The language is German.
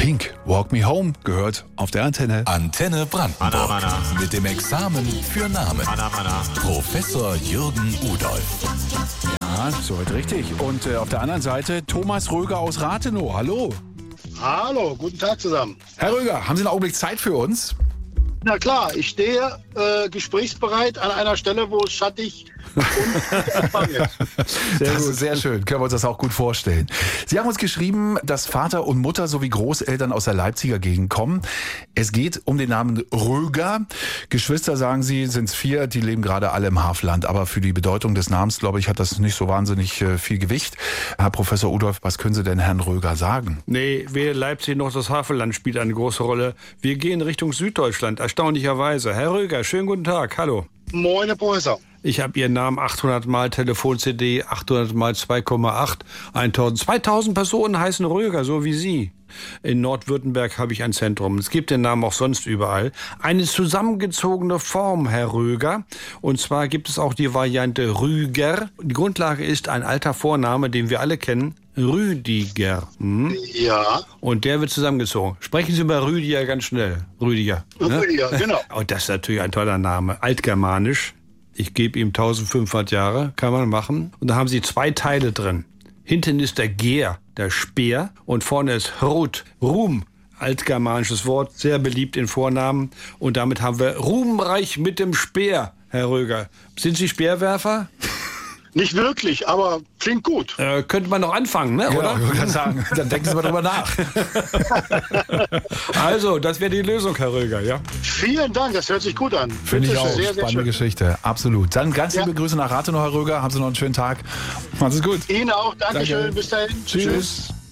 Pink, Walk Me Home, gehört auf der Antenne. Antenne Brandenburg. Mana. Mit dem Examen für Namen. Mana. Professor Jürgen Udolf. Ja, soweit richtig. Und auf der anderen Seite Thomas Röger aus Rathenow. Hallo. Hallo, guten Tag zusammen. Herr Röger, haben Sie einen Augenblick Zeit für uns? Na klar, ich stehe gesprächsbereit an einer Stelle, wo es schattig und warm ist. Das ist sehr schön, können wir uns das auch gut vorstellen. Sie haben uns geschrieben, dass Vater und Mutter sowie Großeltern aus der Leipziger Gegend kommen. Es geht um den Namen Röger. Geschwister, sagen Sie, sind es 4, die leben gerade alle im Hafland. Aber für die Bedeutung des Namens, glaube ich, hat das nicht so wahnsinnig viel Gewicht. Herr Professor Udolf, was können Sie denn Herrn Röger sagen? Nee, weder Leipzig noch das Havelland spielt eine große Rolle. Wir gehen Richtung Süddeutschland, erstaunlicherweise. Herr Röger, schönen guten Tag, hallo. Moin, Herr Professor. Ich habe Ihren Namen 800 Mal, Telefon-CD 800 Mal 2,8, 1000. 2000 Personen heißen Röger, so wie Sie. In Nordwürttemberg habe ich ein Zentrum. Es gibt den Namen auch sonst überall. Eine zusammengezogene Form, Herr Röger. Und zwar gibt es auch die Variante Rüger. Die Grundlage ist ein alter Vorname, den wir alle kennen. Rüdiger. Ja. Und der wird zusammengezogen. Sprechen Sie über Rüdiger ganz schnell. Rüdiger. Ne? Rüdiger, genau. Und das ist natürlich ein toller Name. Altgermanisch. Ich gebe ihm 1500 Jahre. Kann man machen. Und da haben Sie 2 Teile drin. Hinten ist der Ger, der Speer. Und vorne ist Rut, Ruhm. Altgermanisches Wort, sehr beliebt in Vornamen. Und damit haben wir Ruhmreich mit dem Speer, Herr Röger. Sind Sie Speerwerfer? Nicht wirklich, aber klingt gut. Könnte man noch anfangen, ne? Oder? Ich kann sagen, dann denken Sie mal drüber nach. Also, das wäre die Lösung, Herr Röger, ja? Vielen Dank, das hört sich gut an. Finde ich auch. Sehr, sehr Spannende schön. Geschichte. Absolut. Dann ganz liebe Grüße nach Rathenow, Herr Röger. Haben Sie noch einen schönen Tag. Machen Sie es gut. Ihnen auch. Dankeschön. Danke. Bis dahin. Tschüss.